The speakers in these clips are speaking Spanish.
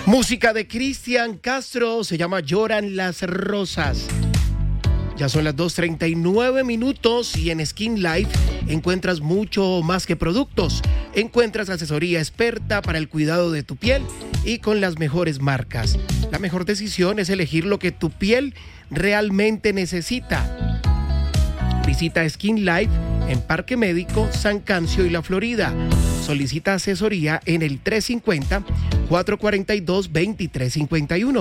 Música de Cristian Castro, se llama Lloran las Rosas. Ya son las 2:39 y en Skin Life encuentras mucho más que productos. Encuentras asesoría experta para el cuidado de tu piel y con las mejores marcas. La mejor decisión es elegir lo que tu piel realmente necesita. Visita Skin Life en Parque Médico, San Cancio y La Florida. Solicita asesoría en el 350-442-2351.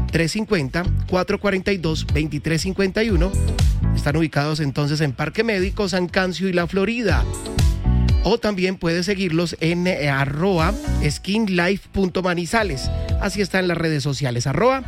350-442-2351. Están ubicados entonces en Parque Médico, San Cancio y La Florida. O también puedes seguirlos en @skinlife.manizales. Así está en las redes sociales,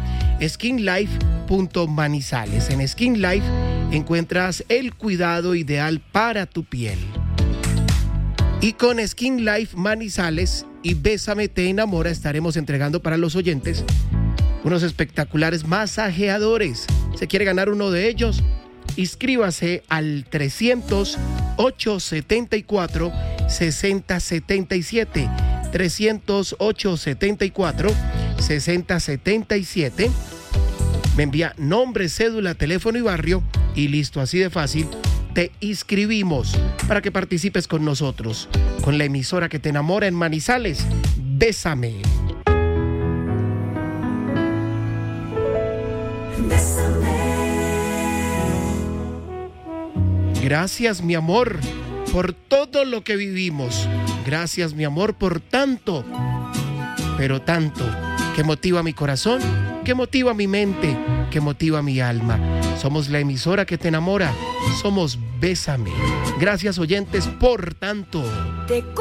@skinlife.manizales. En Skin Life encuentras el cuidado ideal para tu piel. Y con Skin Life Manizales y Bésame Te Enamora estaremos entregando para los oyentes unos espectaculares masajeadores. ¿Se quiere ganar uno de ellos? Inscríbase al 300-874-6077. 300-874-6077. Me envía nombre, cédula, teléfono y barrio y listo, así de fácil. Te inscribimos para que participes con nosotros, con la emisora que te enamora en Manizales. Bésame. Gracias, mi amor, por todo lo que vivimos. Gracias, mi amor, por tanto, pero tanto, que motiva mi corazón, que motiva mi mente, que motiva mi alma. Somos la emisora que te enamora. Somos Bésame. Gracias, oyentes, por tanto.